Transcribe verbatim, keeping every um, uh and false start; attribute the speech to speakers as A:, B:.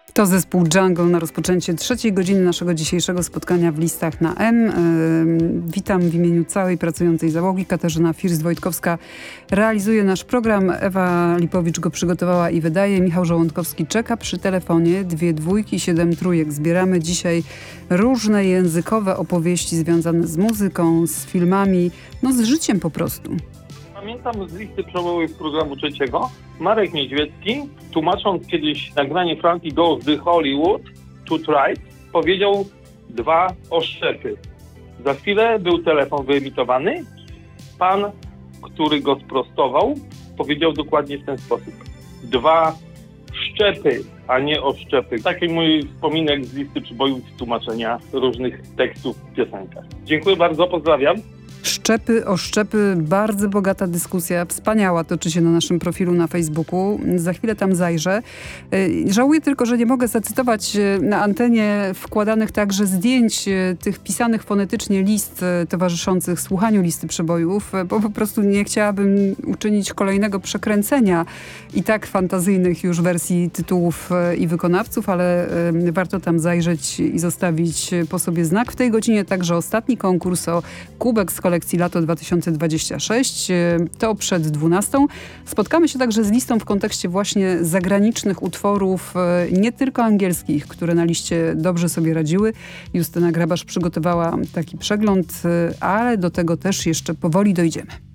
A: To zespół Jungle na rozpoczęcie trzeciej godziny naszego dzisiejszego spotkania w Listach na M. Yy, witam w imieniu całej pracującej załogi. Katarzyna First-Wojtkowska realizuje nasz program. Ewa Lipowicz go przygotowała i wydaje. Michał Żołądkowski czeka przy telefonie. Dwie dwójki, siedem trójek. Zbieramy dzisiaj różne językowe opowieści związane z muzyką, z filmami, no z życiem po prostu.
B: Pamiętam z listy przełomowej programu trzeciego, Marek Niedźwiecki, tłumacząc kiedyś nagranie Frankie Goes to Hollywood, to try, powiedział dwa oszczepy. Za chwilę był telefon wyemitowany. Pan, który go sprostował, powiedział dokładnie w ten sposób. Dwa szczepy, a nie oszczepy. Taki mój wspominek z listy przybojów tłumaczenia różnych tekstów w piosenkach. Dziękuję bardzo, pozdrawiam.
A: Szczepy, oszczepy, bardzo bogata dyskusja, wspaniała, toczy się na naszym profilu na Facebooku. Za chwilę tam zajrzę. Żałuję tylko, że nie mogę zacytować na antenie wkładanych także zdjęć tych pisanych fonetycznie list towarzyszących słuchaniu listy przebojów, bo po prostu nie chciałabym uczynić kolejnego przekręcenia i tak fantazyjnych już wersji tytułów i wykonawców, ale warto tam zajrzeć i zostawić po sobie znak. W tej godzinie także ostatni konkurs o kubek z kolekcji Lato dwa tysiące dwadzieścia sześć. To przed dwunastą. Spotkamy się także z listą w kontekście właśnie zagranicznych utworów, nie tylko angielskich, które na liście dobrze sobie radziły. Justyna Grabasz przygotowała taki przegląd, ale do tego też jeszcze powoli dojdziemy.